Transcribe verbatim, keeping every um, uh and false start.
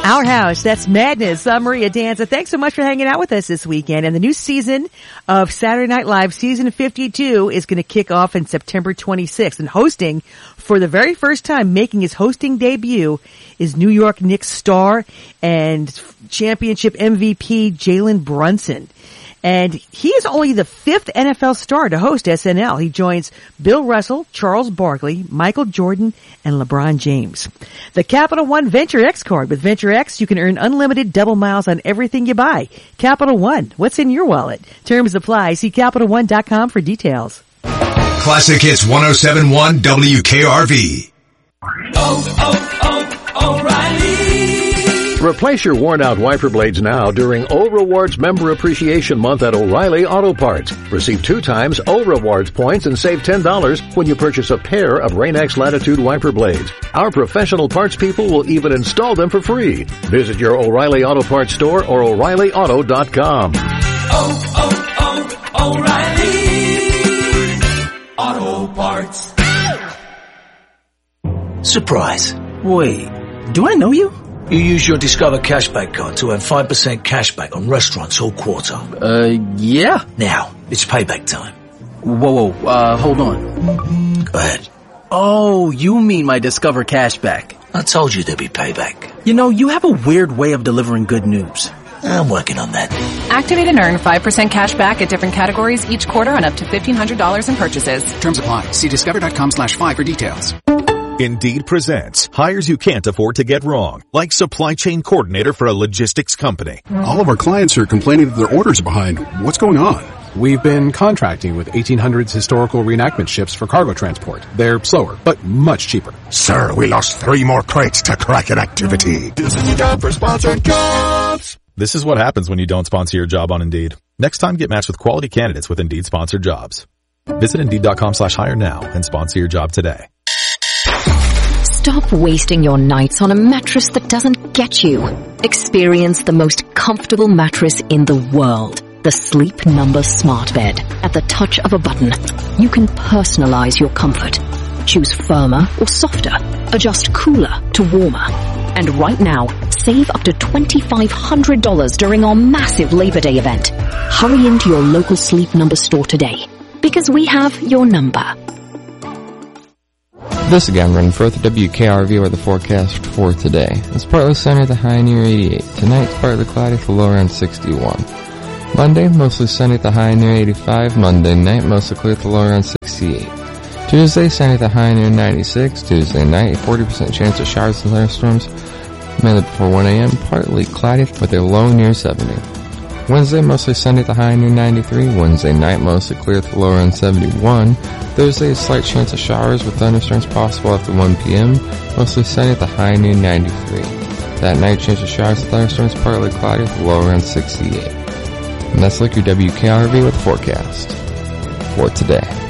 Our House, that's Madness. I'm Maria Danza. Thanks so much for hanging out with us this weekend. And the new season of Saturday Night Live, season fifty-two, is going to kick off in September twenty-sixth. And hosting, for the very first time, making his hosting debut, is New York Knicks star and championship M V P Jalen Brunson. And he is only the fifth N F L star to host S N L. He joins Bill Russell, Charles Barkley, Michael Jordan, and LeBron James. The Capital One Venture X card. With Venture X, you can earn unlimited double miles on everything you buy. Capital One, what's in your wallet? Terms apply. See Capital One dot com for details. Classic Hits one oh seven point one W K R V. Oh, oh, oh, O'Reilly. Replace your worn-out wiper blades now during O Rewards Member Appreciation Month at O'Reilly Auto Parts. Receive two times O Rewards points and save ten dollars when you purchase a pair of Rain-X Latitude wiper blades. Our professional parts people will even install them for free. Visit your O'Reilly Auto Parts store or O'Reilly Auto dot com. Oh, oh, oh, O'Reilly Auto Parts. Surprise. Wait, do I know you? You use your Discover Cashback card to earn five percent cashback on restaurants all quarter. Uh, yeah. Now, it's payback time. Whoa, whoa, uh, hold on. Go ahead. Oh, you mean my Discover Cashback. I told you there'd be payback. You know, you have a weird way of delivering good news. I'm working on that. Activate and earn five percent cash back at different categories each quarter on up to fifteen hundred dollars in purchases. Terms apply. See discover.com slash five for details. Indeed presents hires you can't afford to get wrong, like supply chain coordinator for a logistics company. All of our clients are complaining that their orders are behind. What's going on? We've been contracting with eighteen hundreds historical reenactment ships for cargo transport. They're slower, but much cheaper. Sir, we lost three more crates to Kraken activity. This is your job for sponsored jobs. This is what happens when you don't sponsor your job on Indeed. Next time, get matched with quality candidates with Indeed sponsored jobs. Visit Indeed.com slash hire now and sponsor your job today. Stop wasting your nights on a mattress that doesn't get you. Experience the most comfortable mattress in the world. The Sleep Number Smart Bed. At the touch of a button, you can personalize your comfort. Choose firmer or softer. Adjust cooler to warmer. And right now, save up to twenty-five hundred dollars during our massive Labor Day event. Hurry into your local Sleep Number store today, because we have your number. This again, running for the W K R V or the forecast for today. It's partly sunny at the high near eighty-eight. Tonight, partly cloudy at the low around sixty-one. Monday, mostly sunny at the high near eighty-five. Monday night, mostly clear at the low around sixty-eight. Tuesday, sunny at the high near ninety-six. Tuesday night, forty percent chance of showers and thunderstorms. Mainly before one a.m., partly cloudy with a low near seventy. Wednesday, mostly sunny at the high near ninety-three. Wednesday night, mostly clear at the low around seventy-one. Thursday, a slight chance of showers with thunderstorms possible after one p.m. Mostly sunny at the high near ninety-three. That night, chance of showers and thunderstorms partly cloudy at the low around sixty-eight. And that's like your W K R V with forecast for today.